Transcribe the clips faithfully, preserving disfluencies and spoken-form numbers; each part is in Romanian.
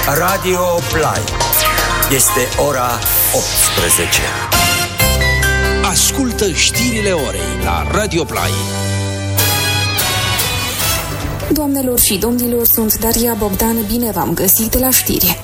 Radio Play. Este ora optsprezece. Ascultă știrile orei la Radio Play. Doamnelor și domnilor, sunt Daria Bogdan, bine v-am găsit la știri.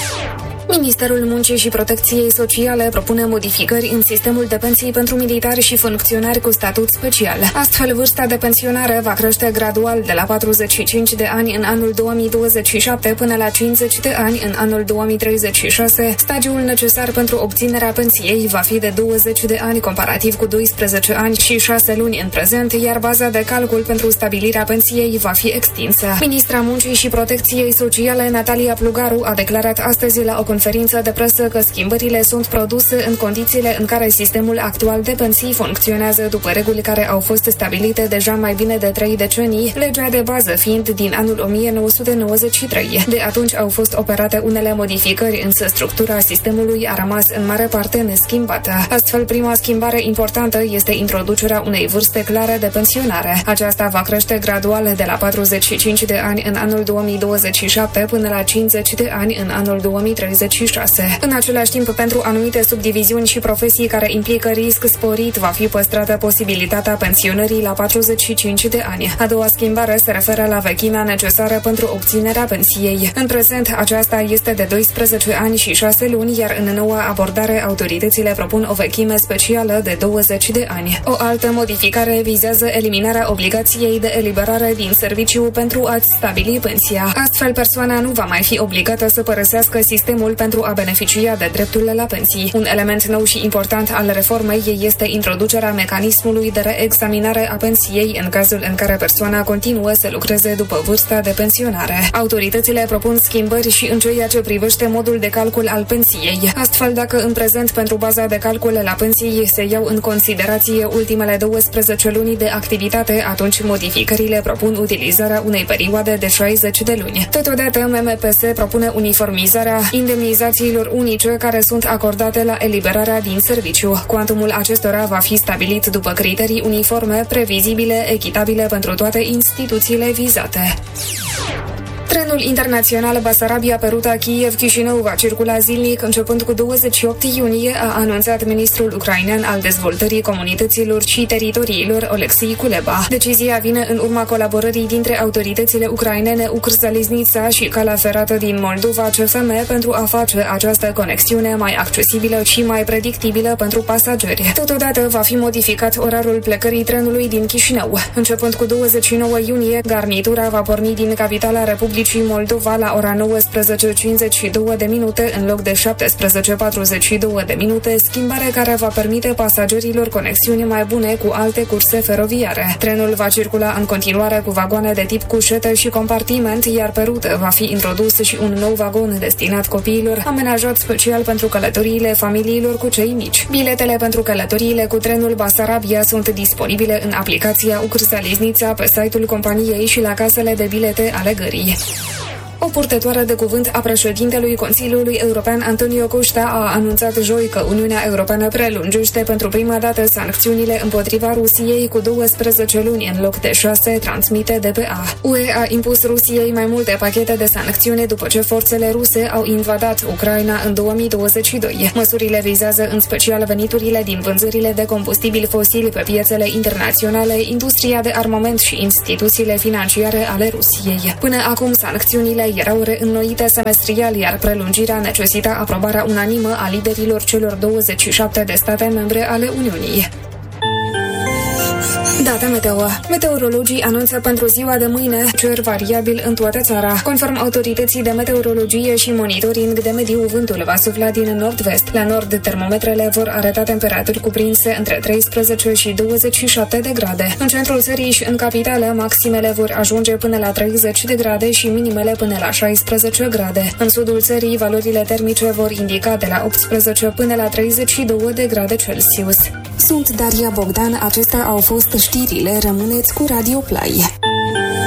Ministerul Muncii și Protecției Sociale propune modificări în sistemul de pensii pentru militari și funcționari cu statut special. Astfel, vârsta de pensionare va crește gradual de la patruzeci și cinci de ani în anul două mii douăzeci și șapte până la cincizeci de ani în anul două mii treizeci și șase. Stagiul necesar pentru obținerea pensiei va fi de douăzeci de ani comparativ cu doisprezece ani și șase luni în prezent, iar baza de calcul pentru stabilirea pensiei va fi extinsă. Ministra Muncii și Protecției Sociale, Natalia Plugaru, a declarat astăzi la o conferință de presă că schimbările sunt produse în condițiile în care sistemul actual de pensii funcționează după reguli care au fost stabilite deja mai bine de trei decenii, legea de bază fiind din anul o mie nouă sute nouăzeci și trei. De atunci au fost operate unele modificări, însă structura sistemului a rămas în mare parte neschimbată. Astfel, prima schimbare importantă este introducerea unei vârste clare de pensionare. Aceasta va crește gradual de la patruzeci și cinci de ani în anul două mii douăzeci și șapte până la cincizeci de ani în anul două mii treizeci și șase. În același timp, pentru anumite subdiviziuni și profesii care implică risc sporit, va fi păstrată posibilitatea pensionării la patruzeci și cinci de ani. A doua schimbare se referă la vechimea necesară pentru obținerea pensiei. În prezent, aceasta este de doisprezece ani și șase luni, iar în noua abordare, autoritățile propun o vechime specială de douăzeci de ani. O altă modificare vizează eliminarea obligației de eliberare din serviciu pentru a-ți stabili pensia. Astfel, persoana nu va mai fi obligată să părăsească sistemul pentru a beneficia de drepturile la pensii. Un element nou și important al reformei este introducerea mecanismului de reexaminare a pensiei în cazul în care persoana continuă să lucreze după vârsta de pensionare. Autoritățile propun schimbări și în ceea ce privește modul de calcul al pensiei. Astfel, dacă în prezent pentru baza de calcul la pensii se iau în considerație ultimele douăsprezece luni de activitate, atunci modificările propun utilizarea unei perioade de șaizeci de luni. Totodată, M M P S propune uniformizarea indemnizațiilor unice care sunt acordate la eliberarea din serviciu. Cuantumul acestora va fi stabilit după criterii uniforme, previzibile, echitabile pentru toate instituțiile vizate. Trenul internațional Basarabia-Peruta-Kiev-Chișinău va circula zilnic începând cu douăzeci și opt iunie, a anunțat ministrul ucrainean al dezvoltării comunităților și teritoriilor, Oleksii Kuleba. Decizia vine în urma colaborării dintre autoritățile ucrainene Ukrzaliznița și calea ferată din Moldova C F M pentru a face această conexiune mai accesibilă și mai predictibilă pentru pasageri. Totodată va fi modificat orarul plecării trenului din Chișinău. Începând cu douăzeci și nouă iunie, garnitura va porni din capitala Republicii și Moldova la ora nouăsprezece cincizeci și două de minute în loc de șaptesprezece patruzeci și două de minute, schimbare care va permite pasagerilor conexiuni mai bune cu alte curse feroviare. Trenul va circula în continuare cu vagoane de tip cușetă și compartiment, iar pe rută va fi introdus și un nou vagon destinat copiilor, amenajat special pentru călătoriile familiilor cu cei mici. Biletele pentru călătoriile cu trenul Basarabia sunt disponibile în aplicația Ukrzaliznița, pe site-ul companiei și la casele de bilete ale gării. O purtătoare de cuvânt a președintelui Consiliului European, Antonio Costa, a anunțat joi că Uniunea Europeană prelungește pentru prima dată sancțiunile împotriva Rusiei cu douăsprezece luni în loc de șase, transmite D P A. U E a impus Rusiei mai multe pachete de sancțiuni după ce forțele ruse au invadat Ucraina în două mii douăzeci și doi. Măsurile vizează în special veniturile din vânzările de combustibili fosili pe piețele internaționale, industria de armament și instituțiile financiare ale Rusiei. Până acum, sancțiunile erau reînnoite semestrial, iar prelungirea necesita aprobarea unanimă a liderilor celor douăzeci și șapte de state membre ale Uniunii. Data meteo. Meteorologii anunță pentru ziua de mâine cer variabil în toată țara. Conform autorității de meteorologie și monitoring de mediu, vântul va sufla din nord-vest. La nord, termometrele vor arăta temperaturi cuprinse între treisprezece și douăzeci și șapte de grade. În centrul țării și în capitală, maximele vor ajunge până la treizeci de grade și minimele până la șaisprezece grade. În sudul țării, valorile termice vor indica de la optsprezece până la treizeci și două de grade Celsius. Sunt Daria Bogdan, acestea au fost știrile, rămâneți cu Radio Play.